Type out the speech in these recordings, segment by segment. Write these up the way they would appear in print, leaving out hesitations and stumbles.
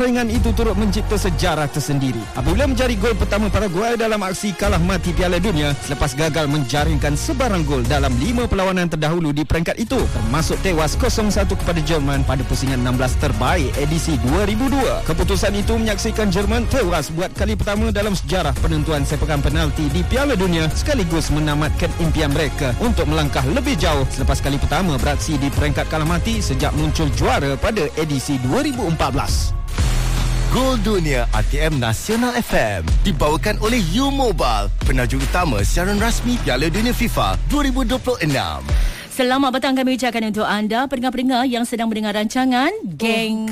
Persaingan itu turut mencipta sejarah tersendiri apabila menjari gol pertama Paraguay dalam aksi kalah mati Piala Dunia selepas gagal menjaringkan sebarang gol dalam 5 perlawanan terdahulu di peringkat itu, termasuk tewas 0-1 kepada Jerman pada pusingan 16 terbaik edisi 2002. Keputusan itu menyaksikan Jerman tewas buat kali pertama dalam sejarah penentuan sepakan penalti di Piala Dunia, sekaligus menamatkan impian mereka untuk melangkah lebih jauh selepas kali pertama beraksi di peringkat kalah mati sejak muncul juara pada edisi 2014. Gol Dunia ATM Nasional FM dibawakan oleh U-Mobile, penajuk utama siaran rasmi Piala Dunia FIFA 2026. Selamat petang kami ucapkan untuk anda pendengar-pendengar yang sedang mendengar rancangan Geng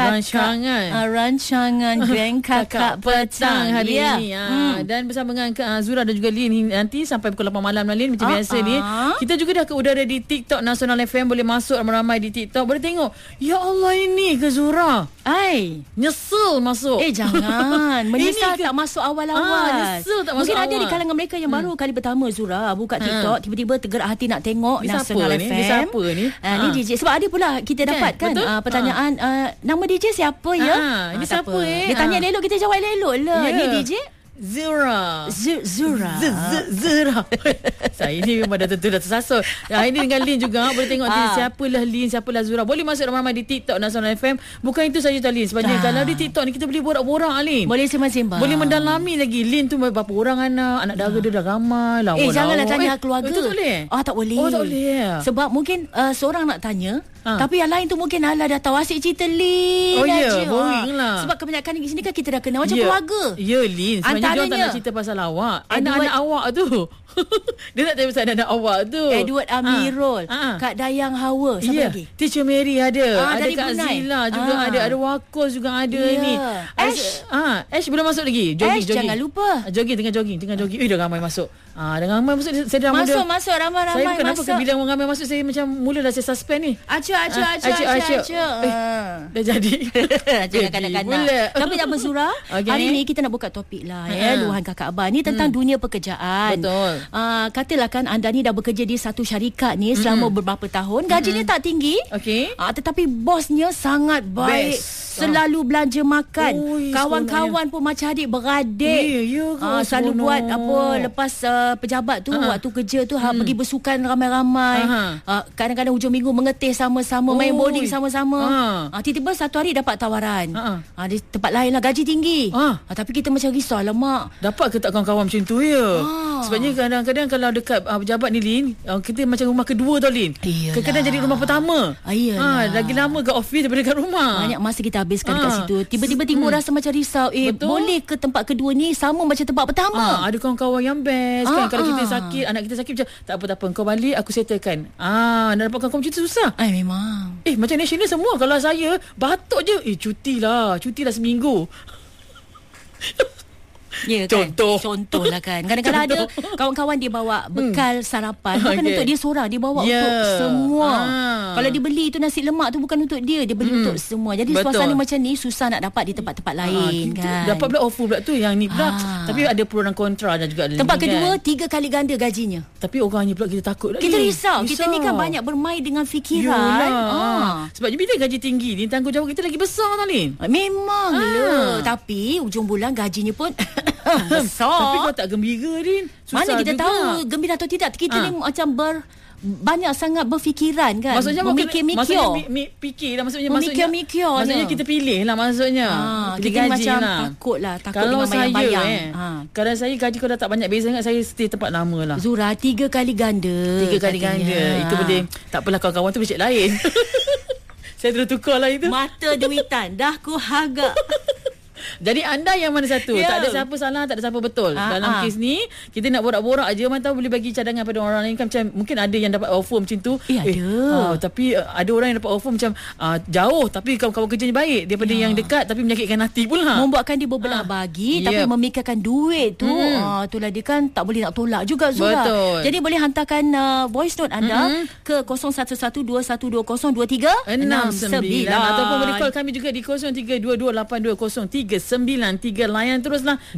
Rancangan Geng Kakak Petang hari ini. Dan bersama dengan Zura dan juga Lin nanti sampai pukul 8 malam Lin macam biasa ni. Kita juga dah ke udara di TikTok Nasional FM, boleh masuk ramai-ramai di TikTok, boleh tengok. Ya Allah, ini ke Zura? Nyesel masuk. Jangan. Menyesal tak masuk awal-awal. Nyesel tak masuk Mungkin awal. ada di kalangan mereka yang baru kali pertama Zura buka TikTok, tiba-tiba tergerak hati nak tengok Nasional FM. Dia siapa ni? Ni DJ. Sebab ada pula kita dapat kan pertanyaan, nama DJ siapa ya? Ini siapa Dia tanya elok, kita jawab elok lah. Ni DJ Zura. Zura. Saya ni memang dah tentu dah tersasul. Ini dengan Lin juga. Boleh tengok siapalah Lin, siapalah Zura. Boleh masuk ramai-ramai di TikTok Nasional FM. Bukan itu saja Lin. Sebabnya kalau di TikTok ni kita boleh borak-borak Lin. Boleh sembang-sembang. Boleh mendalami lagi. Lin tu berapa orang anak dara dia dah ramai. Janganlah tanya keluarga. Itu tak boleh? Tak boleh. Tak boleh. Sebab mungkin seorang nak tanya, tapi yang lain tu mungkin dah tahu asyik cerita Lin aja. Boring lah. Sebab kebanyakan di sini kan kita dah kenal macam keluarga. Ya Lin. Sebenarnya dia tak nak cerita pasal awak. Anak-anak awak tu. Dia nak tanya pasal anak awak tu. Edward Amirul, Kak Dayang Hawa, siapa lagi? Teacher Mary ada. Ada Kak Brunei. Zila juga ada Wakos juga ada ni. Ash belum masuk lagi. Jogging. Jangan lupa. Tengah jogging. Dah ramai masuk. Dah ramai masuk. Saya dah masuk ramai-ramai saya bukan masuk. Bila orang ramai masuk saya macam mula dah saya suspend ni. Acu. Dah jadi. Jangan kanak-kanak. Tapi tak bersura. Hari ni kita nak buka topik lah luahan kakak abang ni tentang dunia pekerjaan. Betul. Katalah kan anda ni dah bekerja di satu syarikat ni selama beberapa tahun, gajinya tak tinggi. Tetapi bosnya sangat baik. Selalu belanja makan. Kawan-kawan pun macam adik-beradik. Selalu buat lepas pejabat tu waktu kerja tu pergi bersukan ramai-ramai. Kadang-kadang hujung minggu mengetih sama-sama, main bowling sama-sama. Tiba-tiba satu hari dapat tawaran di tempat lain lah, gaji tinggi. Tapi kita macam risau lah, mak. Dapat ke tak kawan-kawan macam tu ya? Sebabnya kadang-kadang kalau dekat pejabat ni Lin, kita macam rumah kedua tau Lin. Kadang-kadang jadi rumah pertama. Lagi lama kat office daripada kat rumah. Banyak masa kita habiskan dekat situ. Tiba-tiba timbul rasa macam risau. Boleh ke tempat kedua ni sama macam tempat pertama? Ada kawan-kawan yang best kan. Kalau kita sakit, anak kita sakit macam tak apa, kau balik aku settlekan. Nak dapat kawan-kawan macam tu susah. Memang. Macam national semua. Kalau saya batuk je, cuti lah seminggu. Ya kan? Contohlah kan. Kadang-kadang ada kawan-kawan dia bawa bekal sarapan, bukan untuk dia seorang, dia bawa untuk semua. Kalau dia beli tu nasi lemak tu bukan untuk dia beli untuk semua. Jadi suasana macam ni susah nak dapat di tempat-tempat lain kan. Dapat pula offer pula tu yang ni pula. Tapi ada pro dan kontra dan juga. Tempat kedua 3 kali ganda gajinya. Tapi orangnya pula kita takut. Kita risau. Kita ni kan banyak bermain dengan fikiran. Sebab bila gaji tinggi ni, tanggungjawab kita lagi besar tau Lin. Memang lah. Tapi ujung bulan gajinya pun besar. Tapi kau tak gembira Din. Mana kita juga tahu gembira atau tidak. Kita ni macam banyak sangat berfikiran kan. Maksudnya memikir-mikir. Maksudnya kita pilih lah maksudnya. Kita gaji macam lah. takut Kalau dengan bayang-bayang. Kalau saya gaji kau dah tak banyak beza sangat, saya stay tempat lama lah. Zura 3 kali ganda. 3 kali ganda. Itu boleh. Tak apalah, kawan-kawan tu becek lain. Saya terus tukar lah itu. Mata duitan dah ku harga. Jadi anda yang mana satu? Tak ada siapa salah, tak ada siapa betul. Dalam kes ni kita nak borak-borak aja, mana tahu boleh bagi cadangan pada orang lain kan. Macam mungkin ada yang dapat offer macam tu. Ada. Tapi ada orang yang dapat offer macam jauh tapi kawan-kawan kerjanya baik daripada yang dekat tapi menyakitkan hati pula. Membuatkan dia berbelah bagi tapi memikirkan duit tu. Itulah dia kan tak boleh nak tolak juga Zura. Betul. Jadi boleh hantarkan voice note anda ke 0112120369 ataupun boleh call kami juga di 0322820393. Layan teruslah.